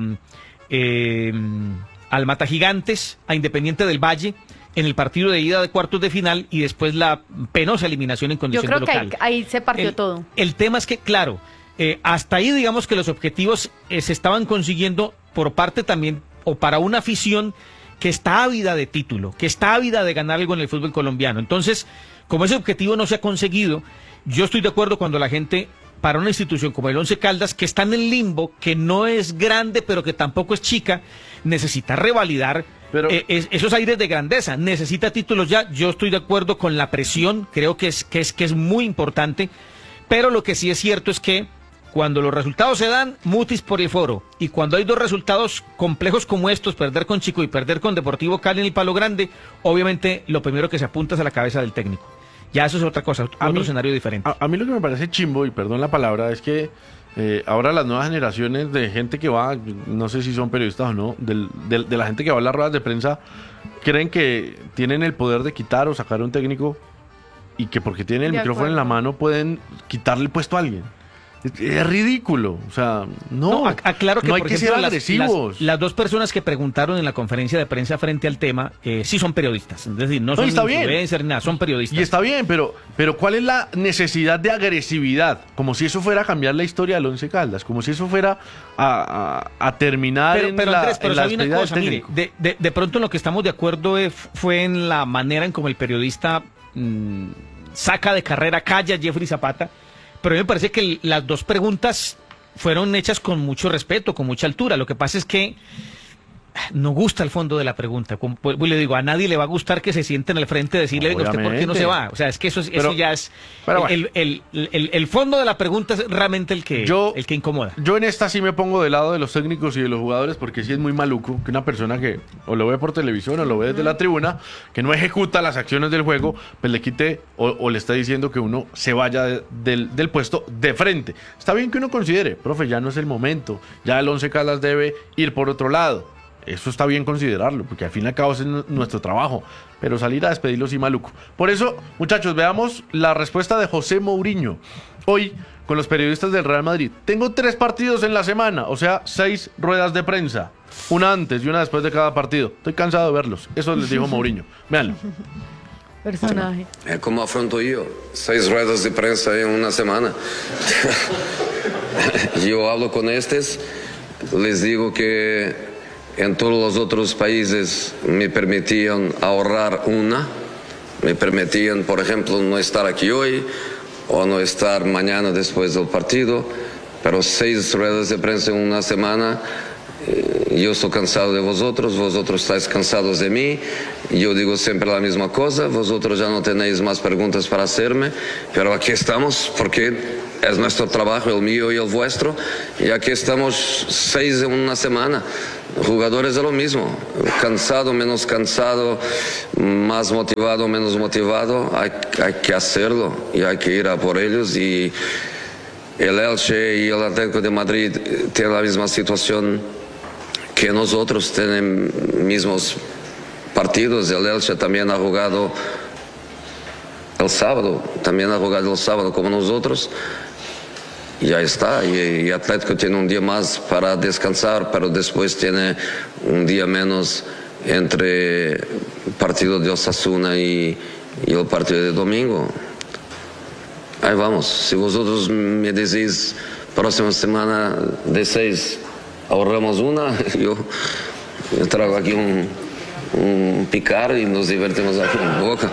Speaker 1: eh, al Mata Gigantes, a Independiente del Valle, en el partido de ida de cuartos de final y después la penosa eliminación en condición de local.
Speaker 2: Yo creo que ahí, ahí se partió
Speaker 1: el,
Speaker 2: todo.
Speaker 1: El tema es que, claro, eh, hasta ahí digamos que los objetivos eh, se estaban consiguiendo por parte también, o para una afición que está ávida de título, que está ávida de ganar algo en el fútbol colombiano. Entonces, como ese objetivo no se ha conseguido, yo estoy de acuerdo cuando la gente, para una institución como el Once Caldas, que está en el limbo, que no es grande, pero que tampoco es chica, necesita revalidar Pero... eh, es, esos aires de grandeza, necesita títulos ya. Yo estoy de acuerdo con la presión, creo que es, que es, que es muy importante, pero lo que sí es cierto es que cuando los resultados se dan, mutis por el foro, y cuando hay dos resultados complejos como estos, perder con Chico y perder con Deportivo Cali en el Palo Grande, obviamente lo primero que se apunta es a la cabeza del técnico. Ya eso es otra cosa, otro mí, escenario diferente.
Speaker 3: A, a mí lo que me parece chimbo, y perdón la palabra, es que eh, ahora las nuevas generaciones de gente que va, no sé si son periodistas o no, del, del, de la gente que va a las ruedas de prensa, creen que tienen el poder de quitar o sacar a un técnico y que porque tienen el de micrófono acuerdo. en la mano pueden quitarle el puesto a alguien. Es, es ridículo, o sea, no,
Speaker 1: no aclaro que,
Speaker 3: no hay
Speaker 1: por
Speaker 3: que
Speaker 1: ejemplo,
Speaker 3: ser agresivos.
Speaker 1: Las, las, las dos personas que preguntaron en la conferencia de prensa frente al tema, eh, sí son periodistas, es decir, no son
Speaker 3: no,
Speaker 1: influencers ni nada, son periodistas.
Speaker 3: Y está bien, pero, pero ¿cuál es la necesidad de agresividad? Como si eso fuera a cambiar la historia del Once Caldas, como si eso fuera a, a, a terminar
Speaker 1: pero,
Speaker 3: en
Speaker 1: pero,
Speaker 3: la,
Speaker 1: Andrés, pero
Speaker 3: en la
Speaker 1: hay una cosa, mire, de, de, de pronto en lo que estamos de acuerdo es, fue en la manera en como el periodista mmm, saca de carrera, calla a Jeffrey Zapata. Pero a mí me parece que las dos preguntas fueron hechas con mucho respeto, con mucha altura. Lo que pasa es que no gusta el fondo de la pregunta. Como le digo, a nadie le va a gustar que se siente en el frente y decirle, venga, ¿usted por qué no se va? O sea, es que eso, es, pero, eso ya es... Bueno. El, el, el, el fondo de la pregunta es realmente el que, yo, el que incomoda.
Speaker 3: Yo en esta sí me pongo del lado de los técnicos y de los jugadores, porque sí es muy maluco que una persona que o lo ve por televisión o lo ve desde la tribuna, que no ejecuta las acciones del juego, pues le quite o, o le está diciendo que uno se vaya de, del, del puesto de frente. Está bien que uno considere, profe, ya no es el momento, ya el Once Caldas debe ir por otro lado. Eso está bien considerarlo, porque al fin y al cabo es nuestro trabajo, pero salir a despedirlo sí maluco. Por eso, muchachos, veamos la respuesta de José Mourinho. Hoy, con los periodistas del Real Madrid, tengo tres partidos en la semana, o sea, seis ruedas de prensa. Una antes y una después de cada partido. Estoy cansado de verlos. Eso les dijo Mourinho. Véanlo.
Speaker 2: Personaje.
Speaker 5: ¿Cómo afronto yo? Seis ruedas de prensa en una semana. Yo hablo con estos, les digo que en todos los otros países me permitían ahorrar una, me permitían, por ejemplo, no estar aquí hoy o no estar mañana después del partido, pero seis ruedas de prensa en una semana eh, yo estoy cansado de vosotros, vosotros estáis cansados de mí, yo digo siempre la misma cosa, vosotros ya no tenéis más preguntas para hacerme, pero aquí estamos porque es nuestro trabajo, el mío y el vuestro, y aquí estamos seis en una semana. Jugadores de lo mismo, cansado, menos cansado, más motivado, menos motivado, hay, hay que hacerlo y hay que ir a por ellos. Y el Elche y el Atlético de Madrid tienen la misma situación que nosotros, tienen mismos partidos. El Elche también ha jugado el sábado, también ha jugado el sábado como nosotros. Y ya está, y, y Atlético tiene un día más para descansar, pero después tiene un día menos entre el partido de Osasuna y, y el partido de domingo. Ahí vamos, si vosotros me decís próxima semana de seis ahorramos una, yo, yo traigo aquí un, un picar y nos divertimos aquí en Boca.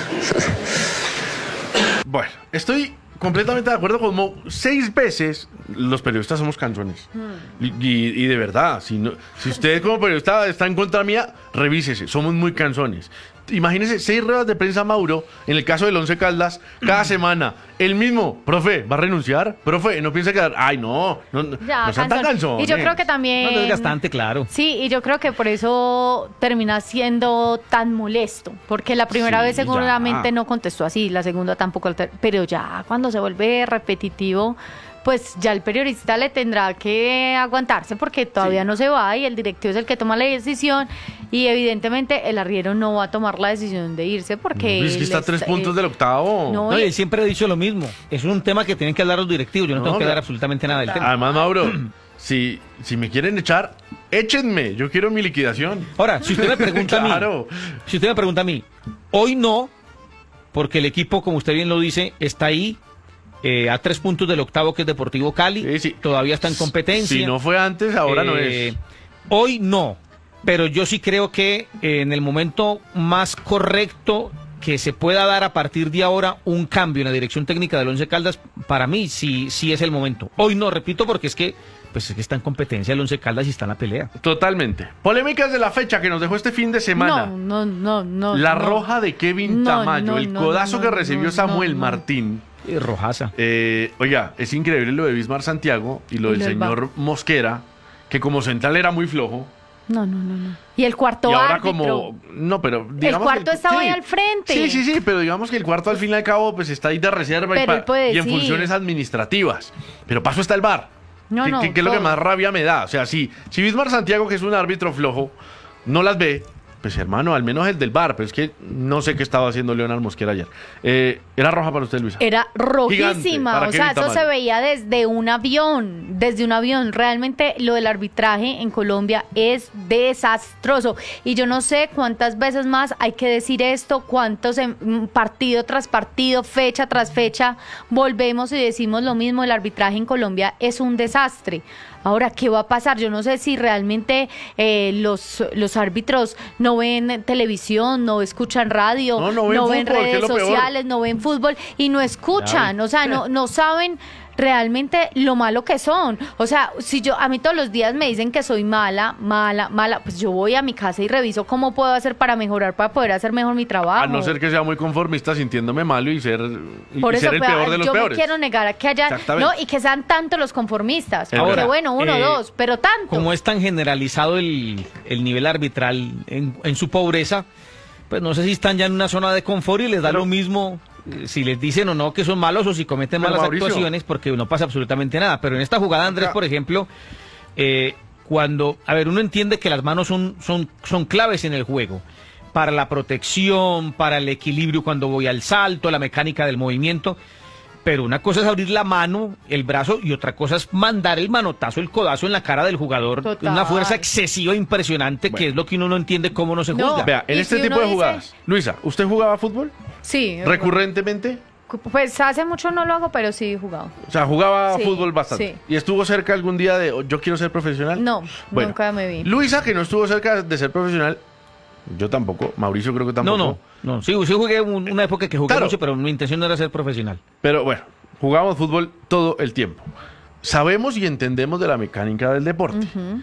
Speaker 3: Bueno, estoy completamente de acuerdo. Como seis veces los periodistas somos canzones. Mm. Y, y, y de verdad, si, no, si usted como periodista está en contra mía, revísese, somos muy canzones. Imagínese seis ruedas de prensa, Mauro, en el caso del Once Caldas, cada semana, el mismo, profe, ¿va a renunciar? Profe, no piensa quedar, ay no, no,
Speaker 2: ya,
Speaker 3: no sean tan canzones.
Speaker 2: Y yo creo que también...
Speaker 1: No es desgastante, claro.
Speaker 2: Sí, y yo creo que por eso termina siendo tan molesto, porque la primera sí, vez seguramente ya no contestó así, la segunda tampoco, pero ya cuando se vuelve repetitivo, pues ya el periodista le tendrá que aguantarse porque todavía sí. no se va y el directivo es el que toma la decisión y evidentemente el arriero no va a tomar la decisión de irse porque...
Speaker 3: No, es que está a tres puntos eh, del octavo.
Speaker 1: No, no, y siempre he dicho lo mismo, es un tema que tienen que hablar los directivos, yo no, no tengo que hablar absolutamente nada del tema.
Speaker 3: Además, Mauro, si, si me quieren echar, échenme, yo quiero mi liquidación.
Speaker 1: Ahora, si usted me pregunta
Speaker 3: claro.
Speaker 1: a mí, si usted me pregunta a mí, hoy no, porque el equipo, como usted bien lo dice, está ahí, Eh, a tres puntos del octavo, que es Deportivo Cali,
Speaker 3: sí, sí.
Speaker 1: todavía está en competencia.
Speaker 3: Si no fue antes, ahora eh, no es.
Speaker 1: Hoy no, pero yo sí creo que eh, en el momento más correcto que se pueda dar a partir de ahora un cambio en la dirección técnica del Once Caldas, para mí sí, sí es el momento. Hoy no, repito, porque es que pues es que está en competencia el Once Caldas y está en la pelea.
Speaker 3: Totalmente. Polémicas de la fecha que nos dejó este fin de semana.
Speaker 2: No, no, no, no.
Speaker 3: La
Speaker 2: no.
Speaker 3: roja de Kevin
Speaker 2: no,
Speaker 3: Tamayo,
Speaker 2: no,
Speaker 3: el
Speaker 2: no,
Speaker 3: codazo
Speaker 2: no,
Speaker 3: que
Speaker 2: no,
Speaker 3: recibió
Speaker 2: no,
Speaker 3: Samuel
Speaker 2: no, no.
Speaker 3: Martín.
Speaker 1: Eh, rojaza.
Speaker 3: Eh, oiga, es increíble lo de Bismar Santiago y lo
Speaker 2: y
Speaker 3: del
Speaker 2: lo
Speaker 3: señor
Speaker 2: va.
Speaker 3: Mosquera, que como central era muy flojo.
Speaker 2: No, no, no, no. Y el cuarto
Speaker 3: y ahora
Speaker 2: árbitro.
Speaker 3: como no, pero digamos
Speaker 2: el cuarto
Speaker 3: que,
Speaker 2: estaba
Speaker 3: sí,
Speaker 2: ahí al frente.
Speaker 3: Sí, sí, sí, pero digamos que el cuarto al fin y al cabo pues está ahí de reserva y, pa, y en funciones administrativas. Pero paso está el V A R.
Speaker 2: No,
Speaker 3: que,
Speaker 2: no,
Speaker 3: que, que es lo que más rabia me da. O sea, si, si Bismar Santiago, que es un árbitro flojo, no las ve, pues hermano, al menos el del V A R, pero es que no sé qué estaba haciendo Leonard Mosquera ayer. Eh, ¿Era roja para usted, Luisa?
Speaker 2: Era rojísima,
Speaker 3: Gigante,
Speaker 2: o sea, eso se veía desde un avión, desde un avión. Realmente lo del arbitraje en Colombia es desastroso. Y yo no sé cuántas veces más hay que decir esto, cuántos en, partido tras partido, fecha tras fecha, volvemos y decimos lo mismo, el arbitraje en Colombia es un desastre. Ahora, ¿qué va a pasar? Yo no sé si realmente eh, los, los árbitros no ven televisión, no escuchan radio,
Speaker 3: no, no ven,
Speaker 2: no ven
Speaker 3: fútbol,
Speaker 2: redes sociales, no ven fútbol y no escuchan,
Speaker 3: claro.
Speaker 2: o sea, no, no saben realmente lo malo que son. O sea, si yo a mí todos los días me dicen que soy mala, mala, mala, pues yo voy a mi casa y reviso cómo puedo hacer para mejorar, para poder hacer mejor mi trabajo.
Speaker 3: A no ser que sea muy conformista sintiéndome malo y ser, y
Speaker 2: Por eso,
Speaker 3: ser el peor de los
Speaker 2: yo
Speaker 3: peores.
Speaker 2: Yo me quiero negar a que haya, no, y que sean tantos los conformistas.
Speaker 3: Ahora,
Speaker 2: porque bueno, uno,
Speaker 1: eh,
Speaker 2: dos, pero tantos.
Speaker 1: Como es tan generalizado el, el nivel arbitral en, en su pobreza, pues no sé si están ya en una zona de confort y les da pero, lo mismo si les dicen o no que son malos o si cometen malas
Speaker 3: Mauricio,
Speaker 1: actuaciones, porque no pasa absolutamente nada. Pero en esta jugada, Andrés, por ejemplo, eh, cuando, a ver, uno entiende que las manos son, son, son claves en el juego, para la protección, para el equilibrio cuando voy al salto, la mecánica del movimiento, pero una cosa es abrir la mano, el brazo, y otra cosa es mandar el manotazo, el codazo en la cara del jugador.
Speaker 2: Total.
Speaker 1: Una fuerza excesiva, impresionante, bueno, que es lo que uno no entiende cómo no se juzga.
Speaker 2: No.
Speaker 3: Vea, en
Speaker 2: Y
Speaker 3: este
Speaker 2: si
Speaker 3: tipo
Speaker 2: uno
Speaker 3: de jugadas,
Speaker 2: dice...
Speaker 3: Luisa, ¿usted jugaba fútbol?
Speaker 2: Sí.
Speaker 3: ¿Recurrentemente?
Speaker 2: Pues hace mucho no lo hago, pero sí he jugado.
Speaker 3: O sea, jugaba
Speaker 2: sí,
Speaker 3: fútbol bastante.
Speaker 2: Sí.
Speaker 3: ¿Y estuvo cerca algún día de oh, yo quiero ser profesional?
Speaker 2: No,
Speaker 3: bueno,
Speaker 2: nunca me vi.
Speaker 3: Luisa, que no estuvo cerca de ser profesional, yo tampoco, Mauricio creo que tampoco.
Speaker 1: No, no, no. Sí, sí jugué un, una época que jugué claro. mucho, pero mi intención no era ser profesional.
Speaker 3: Pero bueno, jugábamos fútbol todo el tiempo. Sabemos y entendemos de la mecánica del deporte. Uh-huh.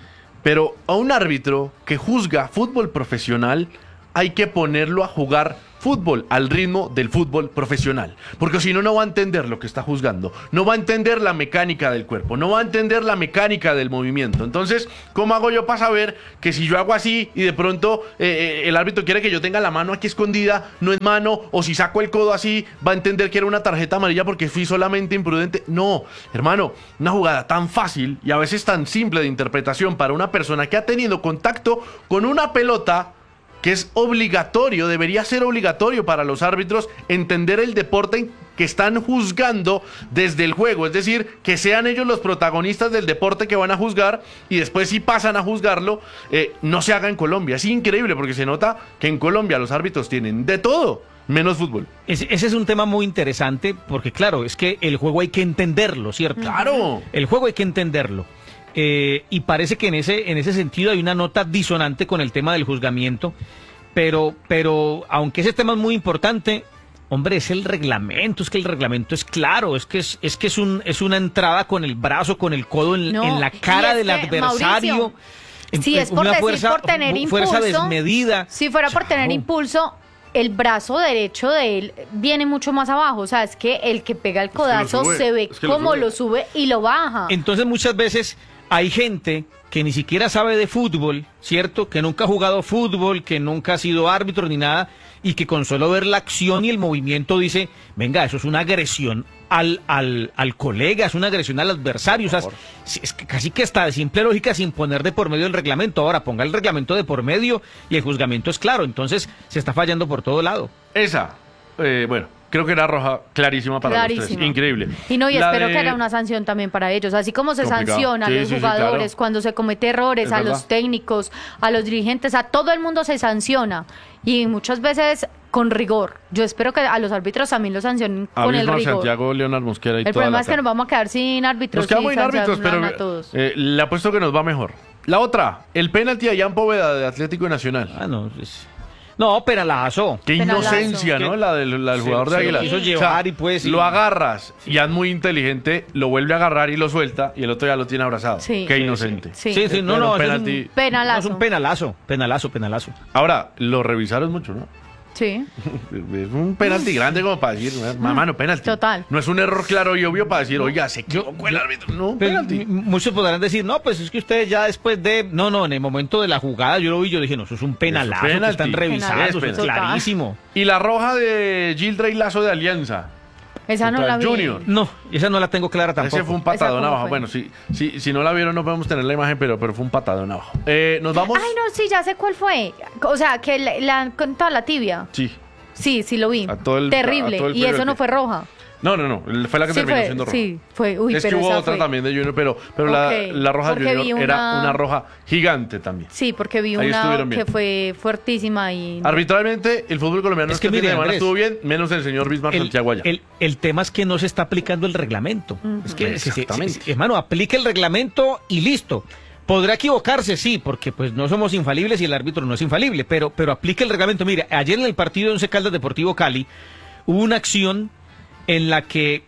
Speaker 3: Pero a un árbitro que juzga fútbol profesional hay que ponerlo a jugar fútbol al ritmo del fútbol profesional, porque si no, no va a entender lo que está juzgando, no va a entender la mecánica del cuerpo, no va a entender la mecánica del movimiento. Entonces, ¿cómo hago yo para saber que si yo hago así y de pronto eh, el árbitro quiere que yo tenga la mano aquí escondida, no es mano, o si saco el codo así, va a entender que era una tarjeta amarilla porque fui solamente imprudente? No, hermano, una jugada tan fácil y a veces tan simple de interpretación para una persona que ha tenido contacto con una pelota, que es obligatorio, debería ser obligatorio para los árbitros entender el deporte que están juzgando desde el juego, es decir, que sean ellos los protagonistas del deporte que van a juzgar y después si pasan a juzgarlo, eh, no se haga en Colombia. Es increíble porque se nota que en Colombia los árbitros tienen de todo, menos fútbol.
Speaker 1: Ese, ese es un tema muy interesante porque claro, es que el juego hay que entenderlo, ¿cierto?
Speaker 3: ¡Claro!
Speaker 1: El juego hay que entenderlo. Eh, y parece que en ese, en ese sentido hay una nota disonante con el tema del juzgamiento, pero, pero aunque ese tema es muy importante, hombre, es el reglamento, es que el reglamento es claro, es que es, es que es un, es una entrada con el brazo, con el codo en,
Speaker 2: No,
Speaker 1: en la cara
Speaker 2: y es
Speaker 1: del
Speaker 2: que,
Speaker 1: adversario.
Speaker 2: Mauricio,
Speaker 1: En-
Speaker 2: si
Speaker 1: en
Speaker 2: es por
Speaker 1: una
Speaker 2: decir,
Speaker 1: fuerza,
Speaker 2: por tener impulso,
Speaker 1: fuerza desmedida.
Speaker 2: si fuera por tener
Speaker 1: Chao.
Speaker 2: impulso, el brazo derecho de él viene mucho más abajo. O sea, es que el que pega el codazo
Speaker 3: sube,
Speaker 2: se ve
Speaker 3: es que lo
Speaker 2: como
Speaker 3: sube.
Speaker 2: lo sube y lo baja.
Speaker 1: Entonces muchas veces hay gente que ni siquiera sabe de fútbol, ¿cierto? Que nunca ha jugado fútbol, que nunca ha sido árbitro ni nada, y que con solo ver la acción y el movimiento dice, venga, eso es una agresión al, al, al colega, es una agresión al adversario. O sea, es, es que casi que está de simple lógica sin poner de por medio el reglamento. Ahora ponga el reglamento de por medio y el juzgamiento es claro. Entonces se está fallando por todo lado.
Speaker 3: Esa, eh, bueno, creo que era roja clarísima para los
Speaker 2: Clarísima.
Speaker 3: tres. Increíble.
Speaker 2: Y no, y
Speaker 3: La
Speaker 2: espero
Speaker 3: de-
Speaker 2: que haya una sanción también para ellos, así como se
Speaker 3: Complicado.
Speaker 2: sanciona a
Speaker 3: Sí,
Speaker 2: los
Speaker 3: sí, sí,
Speaker 2: jugadores
Speaker 3: claro.
Speaker 2: cuando se comete errores,
Speaker 3: Es
Speaker 2: a
Speaker 3: verdad.
Speaker 2: los técnicos, a los dirigentes, a todo el mundo se sanciona y muchas veces con rigor. Yo espero que a los árbitros también los sancionen
Speaker 3: A
Speaker 2: con el
Speaker 3: mismo
Speaker 2: rigor.
Speaker 3: Santiago Leonard Mosquera y
Speaker 2: El
Speaker 3: toda
Speaker 2: problema
Speaker 3: la
Speaker 2: es que nos vamos a quedar sin árbitros.
Speaker 3: Nos quedamos
Speaker 2: y
Speaker 3: sin árbitros, pero
Speaker 2: sancionan a todos.
Speaker 3: eh, le apuesto que nos va mejor. La otra, el penalti allá en Póveda de Atlético Nacional.
Speaker 1: Ah, no, es- no, penalazo.
Speaker 3: Qué
Speaker 2: Penalazo.
Speaker 3: inocencia, ¿no? La del, la del
Speaker 1: Se-
Speaker 3: jugador de
Speaker 1: se lo
Speaker 3: Águila.
Speaker 1: quiso llevar y pues, sí.
Speaker 3: Lo agarras y ya es muy inteligente, lo vuelve a agarrar y lo suelta y el otro ya lo tiene abrazado.
Speaker 2: Sí.
Speaker 3: Qué
Speaker 2: Sí,
Speaker 3: inocente.
Speaker 2: Sí.
Speaker 1: Sí, sí, no,
Speaker 3: Pero
Speaker 1: no, eso es
Speaker 3: penalti-
Speaker 1: un
Speaker 2: Penalazo.
Speaker 1: no, es un penalazo, penalazo, penalazo.
Speaker 3: Ahora, lo revisaron mucho, ¿no?
Speaker 2: Sí.
Speaker 3: Es un penalti grande como para decir, mamá, no penalti.
Speaker 2: Total.
Speaker 3: No es un error claro y obvio para decir, oiga, se equivocó el árbitro. No,
Speaker 1: Pero
Speaker 3: penalti.
Speaker 1: m- muchos podrán decir, no, pues es que ustedes ya después de... No, no, en el momento de la jugada yo lo vi, yo dije, no, eso es un penalazo, que
Speaker 3: penalti.
Speaker 1: están revisando,
Speaker 3: Es
Speaker 1: eso es
Speaker 3: penalti.
Speaker 1: clarísimo.
Speaker 3: Y la roja de Gildrey Lazo de Alianza.
Speaker 2: Esa no
Speaker 3: Contra
Speaker 2: la
Speaker 3: el
Speaker 2: vi.
Speaker 3: Junior.
Speaker 1: No, esa no la tengo clara tampoco.
Speaker 3: Ese fue un patadón
Speaker 2: ¿Esa cómo
Speaker 3: abajo.
Speaker 2: fue?
Speaker 3: Bueno, si, si, si no la vieron no podemos tener la imagen, pero, pero fue un patadón abajo. Eh, Nos vamos...
Speaker 2: Ay, no, sí, ya sé cuál fue. O sea, que le, le han contado la tibia.
Speaker 3: Sí.
Speaker 2: Sí, sí lo vi.
Speaker 3: A todo el-
Speaker 2: Terrible.
Speaker 3: a todo el
Speaker 2: y eso
Speaker 3: cuello
Speaker 2: no
Speaker 3: que-
Speaker 2: fue roja.
Speaker 3: No, no, no. Fue la que
Speaker 2: Sí
Speaker 3: terminó
Speaker 2: fue,
Speaker 3: siendo roja.
Speaker 2: sí, fue. Uy,
Speaker 3: es que
Speaker 2: pero
Speaker 3: hubo
Speaker 2: esa
Speaker 3: otra
Speaker 2: fue.
Speaker 3: también de Junior, pero, pero la,
Speaker 2: Ok,
Speaker 3: la roja de
Speaker 2: porque vi
Speaker 3: Junior era
Speaker 2: una-
Speaker 3: una roja gigante también.
Speaker 2: Sí, porque vi
Speaker 3: Ahí
Speaker 2: una
Speaker 3: estuvieron
Speaker 2: que
Speaker 3: bien.
Speaker 2: fue fuertísima y...
Speaker 3: Arbitralmente, el fútbol colombiano
Speaker 1: Es
Speaker 3: este
Speaker 1: que
Speaker 3: fin de
Speaker 1: mire,
Speaker 3: semana
Speaker 1: Andrés,
Speaker 3: estuvo bien, menos el señor Bismarck
Speaker 1: El,
Speaker 3: Santiago allá.
Speaker 1: el- el tema es que no se está aplicando el reglamento. Es que, si- si-
Speaker 3: Exactamente.
Speaker 1: si- hermano, aplique el reglamento y listo. Podrá equivocarse, sí, porque pues no somos infalibles y el árbitro no es infalible, pero, pero aplique el reglamento. Mire, ayer en el partido de Once Caldas Deportivo Cali hubo una acción en la que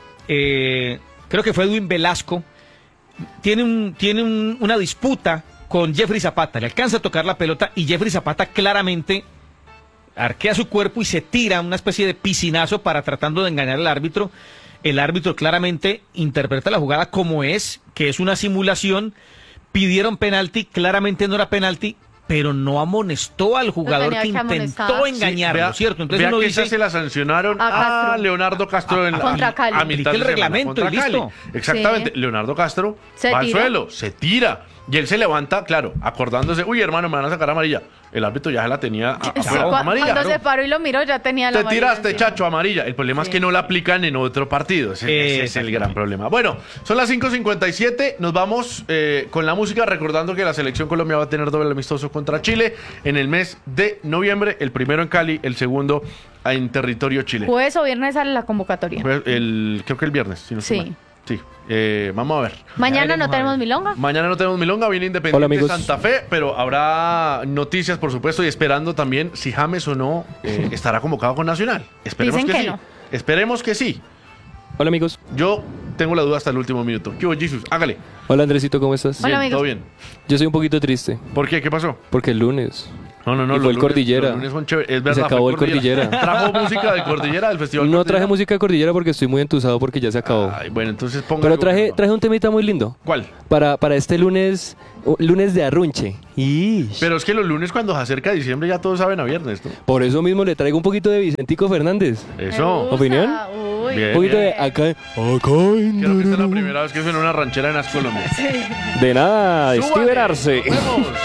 Speaker 1: eh, creo que fue Edwin Velasco, tiene, un, tiene un- una disputa con Jeffrey Zapata, le alcanza a tocar la pelota y Jeffrey Zapata claramente arquea su cuerpo y se tira una especie de piscinazo para tratando de engañar al árbitro. El árbitro claramente interpreta la jugada como es, que es una simulación. Pidieron penalti, claramente no era penalti, pero no amonestó al jugador
Speaker 2: tenía
Speaker 1: que
Speaker 2: que
Speaker 1: intentó
Speaker 2: amonestar.
Speaker 1: engañarlo,
Speaker 3: vea,
Speaker 1: ¿cierto? Entonces
Speaker 3: vea
Speaker 1: uno
Speaker 3: que
Speaker 1: dice,
Speaker 3: esa se la sancionaron
Speaker 2: A
Speaker 3: a,
Speaker 2: Castro.
Speaker 3: Leonardo Castro en la,
Speaker 2: Contra Cali.
Speaker 3: a
Speaker 1: Aplique
Speaker 3: mitad de
Speaker 1: el
Speaker 3: semana,
Speaker 1: reglamento
Speaker 3: contra
Speaker 1: y listo.
Speaker 3: Cali. Exactamente.
Speaker 2: Sí.
Speaker 3: Leonardo Castro
Speaker 2: Se
Speaker 3: va al
Speaker 2: tira.
Speaker 3: suelo, se tira. Y él se levanta, claro, acordándose, uy, hermano, me van a sacar amarilla. El árbitro ya se la tenía a-
Speaker 2: Sí,
Speaker 3: afuera,
Speaker 2: cua-
Speaker 3: amarilla.
Speaker 2: cuando se paró y lo miró ya tenía la
Speaker 3: Te
Speaker 2: amarilla
Speaker 3: tiraste,
Speaker 2: encima.
Speaker 3: chacho, amarilla. El problema es
Speaker 2: Sí.
Speaker 3: que no la aplican en otro partido. Ese, ese es el gran problema. Bueno, son las cinco cincuenta y siete. Nos vamos eh, con la música, recordando que la selección Colombia va a tener doble amistoso contra Chile en el mes de noviembre. El primero en Cali, el segundo en territorio chileno.
Speaker 2: Jueves o viernes sale la convocatoria.
Speaker 3: Fue el, creo que el viernes, si no estoy
Speaker 2: Sí.
Speaker 3: mal. Sí. Eh, vamos a ver.
Speaker 2: Mañana
Speaker 1: veremos,
Speaker 2: no
Speaker 1: a
Speaker 2: tenemos
Speaker 1: ver.
Speaker 2: milonga.
Speaker 3: Mañana no tenemos milonga, viene Independiente
Speaker 6: Hola, amigos.
Speaker 3: Santa Fe, pero habrá noticias, por supuesto, y esperando también si James o no eh, estará convocado con Nacional. Esperemos
Speaker 2: Dicen
Speaker 3: que,
Speaker 2: que
Speaker 3: sí.
Speaker 2: no.
Speaker 3: Esperemos que sí.
Speaker 6: Hola amigos.
Speaker 3: Yo tengo la duda hasta el último minuto. ¿Qué hubo, Jesus? Hágale.
Speaker 6: Hola Andresito, ¿cómo estás?
Speaker 2: Hola,
Speaker 3: Bien,
Speaker 2: amigos.
Speaker 3: todo bien.
Speaker 6: Yo soy un poquito triste,
Speaker 3: ¿Por qué? ¿Qué pasó?
Speaker 6: porque el lunes.
Speaker 3: No, no, no.
Speaker 6: Y
Speaker 3: los
Speaker 6: fue el
Speaker 3: lunes-
Speaker 6: Cordillera.
Speaker 3: los lunes son chéveres. Es
Speaker 6: Y se
Speaker 3: verdad,
Speaker 6: acabó
Speaker 3: fue
Speaker 6: el Cordillera.
Speaker 3: ¿Trajo música del Cordillera, del Festival
Speaker 6: No traje
Speaker 3: Cordillera?
Speaker 6: música de Cordillera porque estoy muy entusado porque ya se acabó.
Speaker 3: Ay, bueno, entonces ponga
Speaker 6: Pero
Speaker 3: algo que
Speaker 6: traje,
Speaker 3: no.
Speaker 6: traje un temita muy lindo.
Speaker 3: ¿Cuál?
Speaker 6: Para, para este lunes, uh, lunes de arrunche. Ish.
Speaker 3: Pero es que los lunes cuando se acerca diciembre ya todos saben a viernes, ¿no?
Speaker 6: Por eso mismo le traigo un poquito de Vicentico Fernández.
Speaker 3: Eso.
Speaker 6: ¿Opinión?
Speaker 2: Uy.
Speaker 3: Bien.
Speaker 6: Un poquito de
Speaker 3: bien.
Speaker 6: acá. Acá en-
Speaker 3: Creo que esta es la primera vez que suena una ranchera en As Colombia.
Speaker 6: De nada,
Speaker 3: ¡Súbale!
Speaker 6: Steven Arce.
Speaker 3: ¡Nos vemos!